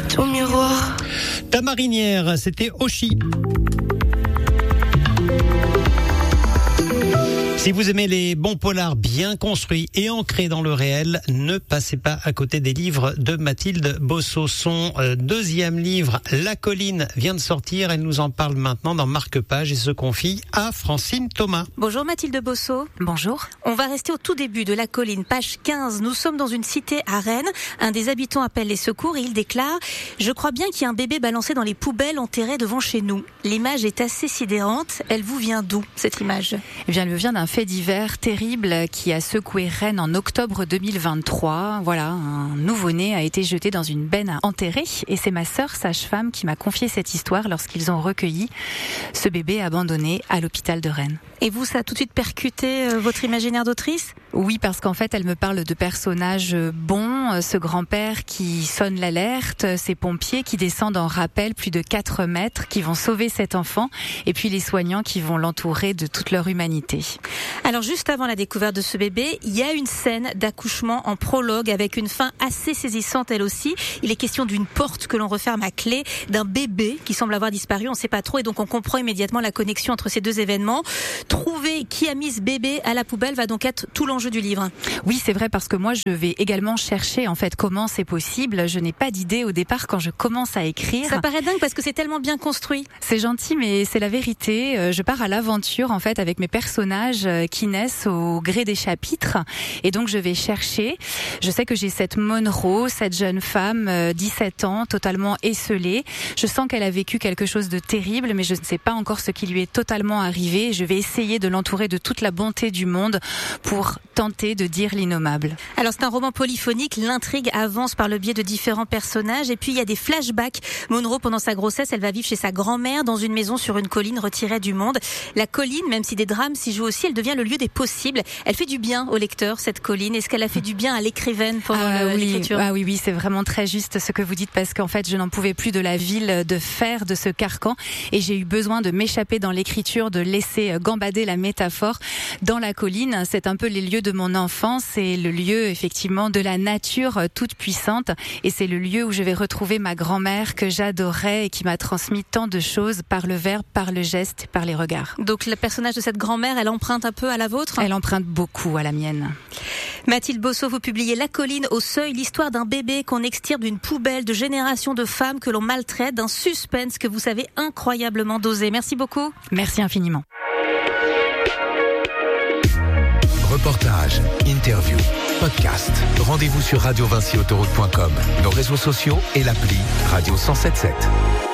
Ton miroir. Ta marinière, c'était Oshi. Si vous aimez les bons polars bien construits et ancrés dans le réel, ne passez pas à côté des livres de Mathilde Bosso. Son deuxième livre, La Colline, vient de sortir. Elle nous en parle maintenant dans Marque-Page et se confie à Francine Thomas. Bonjour Mathilde Bosso. Bonjour. On va rester au tout début de La Colline, page 15. Nous sommes dans une cité à Rennes. Un des habitants appelle les secours et il déclare « Je crois bien qu'il y a un bébé balancé dans les poubelles enterré devant chez nous ». L'image est assez sidérante. Elle vous vient d'où, cette image ? Eh bien, elle me vient d'un fait divers terrible qui a secoué Rennes en octobre 2023. Voilà, un nouveau-né a été jeté dans une benne à enterrer et c'est ma sœur sage-femme qui m'a confié cette histoire lorsqu'ils ont recueilli ce bébé abandonné à l'hôpital de Rennes. Et vous, ça a tout de suite percuté votre imaginaire d'autrice ? Oui, parce qu'en fait, elle me parle de personnages bons, ce grand-père qui sonne l'alerte, ces pompiers qui descendent en rappel plus de 4 mètres, qui vont sauver cet enfant, et puis les soignants qui vont l'entourer de toute leur humanité. Alors juste avant la découverte de ce bébé, il y a une scène d'accouchement en prologue avec une fin assez saisissante elle aussi. Il est question d'une porte que l'on referme à clé, d'un bébé qui semble avoir disparu, on ne sait pas trop, et donc on comprend immédiatement la connexion entre ces deux événements. Trouver qui a mis ce bébé à la poubelle va donc être tout l'enjeu du livre. Oui, c'est vrai, parce que moi je vais également chercher en fait comment c'est possible. Je n'ai pas d'idée au départ quand je commence à écrire. Ça paraît dingue parce que c'est tellement bien construit. C'est gentil, mais c'est la vérité. Je pars à l'aventure en fait avec mes personnages qui naissent au gré des chapitres, et donc je vais chercher. Je sais que j'ai cette Monroe, cette jeune femme, 17 ans, totalement esseulée. Je sens qu'elle a vécu quelque chose de terrible, mais je ne sais pas encore ce qui lui est totalement arrivé. Je vais essayer de l'entourer de toute la bonté du monde pour tenter de dire l'innommable. Alors c'est un roman polyphonique, l'intrigue avance par le biais de différents personnages et puis il y a des flashbacks. Monroe, pendant sa grossesse, elle va vivre chez sa grand-mère dans une maison sur une colline retirée du monde. La colline, même si des drames s'y jouent aussi, elle devient le lieu des possibles. Elle fait du bien au lecteur, cette colline. Est-ce qu'elle a fait du bien à l'écrivaine pendant l'écriture ? Oui, c'est vraiment très juste ce que vous dites, parce qu'en fait je n'en pouvais plus de la ville, de fer, de ce carcan, et j'ai eu besoin de m'échapper dans l'écriture, de laisser gambader la métaphore dans la colline. C'est un peu les lieux de mon enfance, c'est le lieu effectivement de la nature toute puissante, et c'est le lieu où je vais retrouver ma grand-mère que j'adorais et qui m'a transmis tant de choses par le verbe, par le geste, par les regards. Donc le personnage de cette grand-mère, elle emprunte un peu à la vôtre ? Elle emprunte beaucoup à la mienne. Mathilde Bosso, vous publiez La Colline au Seuil, l'histoire d'un bébé qu'on extirpe d'une poubelle, de générations de femmes que l'on maltraite, d'un suspense que vous savez incroyablement doser. Merci beaucoup. Merci infiniment. Reportages, interviews, podcasts. Rendez-vous sur radiovinciautoroute.com, nos réseaux sociaux et l'appli Radio 107.7.